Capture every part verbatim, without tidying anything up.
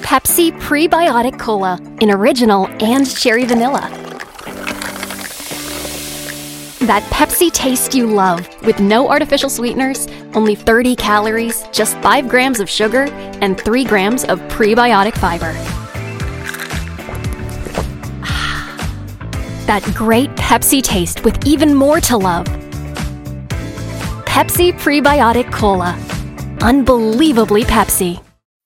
Pepsi Prebiotic Cola in original and cherry vanilla. That Pepsi taste you love, with no artificial sweeteners, only thirty calories, just five grams of sugar, and three grams of prebiotic fiber. That great Pepsi taste with even more to love. Pepsi Prebiotic Cola. Unbelievably Pepsi.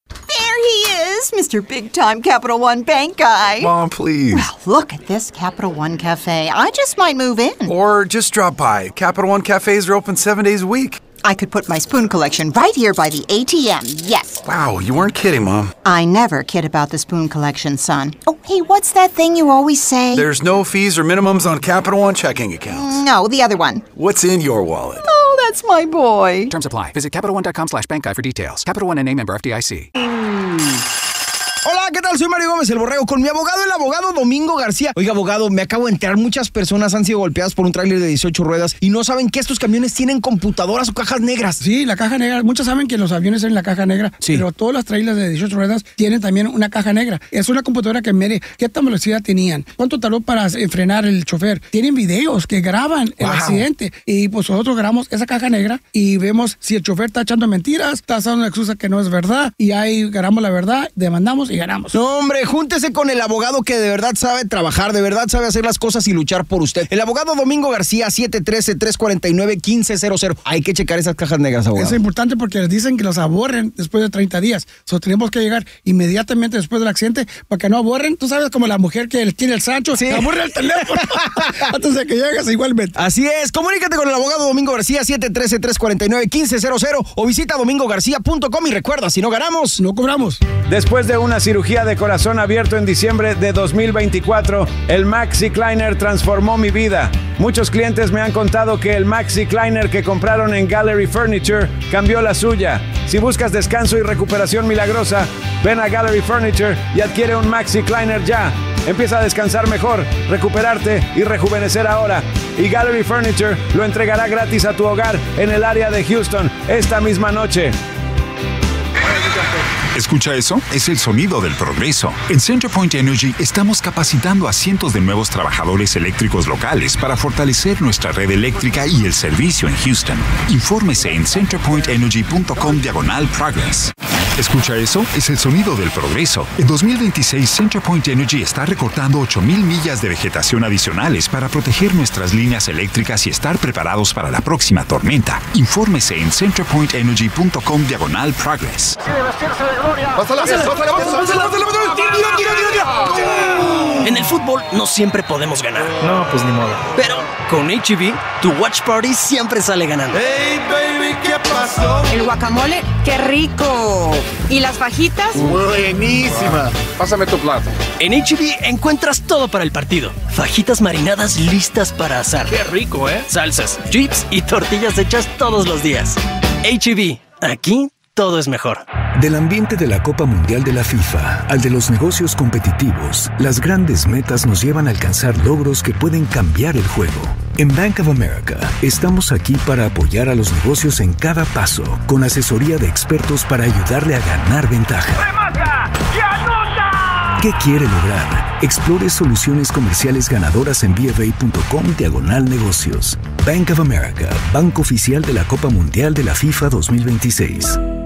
Mister Big-Time Capital One Bank guy. Mom, please. Well, look at this Capital One Cafe. I just might move in. Or just drop by. Capital One cafes are open seven days a week. I could put my spoon collection right here by the A T M, yes. Wow, you weren't kidding, Mom. I never kid about the spoon collection, son. Oh, hey, what's that thing you always say? There's no fees or minimums on Capital One checking accounts. No, the other one. What's in your wallet? Oh, that's my boy. Terms apply. Visit CapitalOne.com slash bank guide for details. Capital One N A member F D I C. Hola, ¿qué tal? Soy Mario Gómez, el Borrego, con mi abogado, el abogado Domingo García. Oiga, abogado, me acabo de enterar, muchas personas han sido golpeadas por un tráiler de dieciocho ruedas y no saben que estos camiones tienen computadoras o cajas negras. Sí, la caja negra. Muchos saben que los aviones tienen la caja negra, sí, pero todas las trailers de dieciocho ruedas tienen también una caja negra. Es una computadora que mide qué tan velocidad tenían, cuánto tardó para frenar el chofer. Tienen videos que graban el wow. accidente y pues nosotros grabamos esa caja negra y vemos si el chofer está echando mentiras, está usando una excusa que no es verdad, y ahí ganamos la verdad, demandamos y ganamos. No, hombre, júntese con el abogado que de verdad sabe trabajar, de verdad sabe hacer las cosas y luchar por usted. El abogado Domingo García, siete uno tres, tres cuatro nueve, uno cinco cero cero. Hay que checar esas cajas negras, abogado. Es importante porque les dicen que los aborren después de treinta días. So, tenemos que llegar inmediatamente después del accidente para que no aborren. Tú sabes, como la mujer que tiene el Sancho, sí, aborre el teléfono antes de que llegues igualmente. Así es. Comunícate con el abogado Domingo García, siete uno tres, tres cuatro nueve, uno cinco cero cero, o visita domingo garcía punto com y recuerda, si no ganamos, no cobramos. Después de una cirugía de corazón abierto en diciembre de dos mil veinticuatro, el MaxiCliner transformó mi vida. Muchos clientes me han contado que el MaxiCliner que compraron en Gallery Furniture cambió la suya. Si buscas descanso y recuperación milagrosa, ven a Gallery Furniture y adquiere un MaxiCliner ya. Empieza a descansar mejor, recuperarte y rejuvenecer ahora. Y Gallery Furniture lo entregará gratis a tu hogar en el área de Houston esta misma noche. ¿Escucha eso? Es el sonido del progreso. En CenterPoint Energy estamos capacitando a cientos de nuevos trabajadores eléctricos locales para fortalecer nuestra red eléctrica y el servicio en Houston. Infórmese en centerpointenergy.com diagonal progress. ¿Escucha eso? Es el sonido del progreso. En dos mil veintiséis, CenterPoint Energy está recortando ocho mil millas de vegetación adicionales para proteger nuestras líneas eléctricas y estar preparados para la próxima tormenta. Infórmese en centerpointenergy.com diagonal progress. ¡Pásala, pásala, pásala, pásala! ¡Tira, tira, tira! En el fútbol no siempre podemos ganar. No, pues ni modo. Pero con H E B, tu watch party siempre sale ganando. ¡Hey, baby! ¿Qué pasó? El guacamole, ¡qué rico! ¿Y las fajitas? ¡Buenísima! Pásame tu plato. En H E B encuentras todo para el partido. Fajitas marinadas listas para asar. ¡Qué rico, eh! Salsas, chips y tortillas hechas todos los días. H E B, aquí todo es mejor. Del ambiente de la Copa Mundial de la FIFA al de los negocios competitivos, las grandes metas nos llevan a alcanzar logros que pueden cambiar el juego. En Bank of America, estamos aquí para apoyar a los negocios en cada paso, con asesoría de expertos para ayudarle a ganar ventaja. ¡Remata y anota! ¿Qué quiere lograr? Explore soluciones comerciales ganadoras en bfa.com diagonal negocios. Bank of America, banco oficial de la Copa Mundial de la FIFA dos mil veintiséis.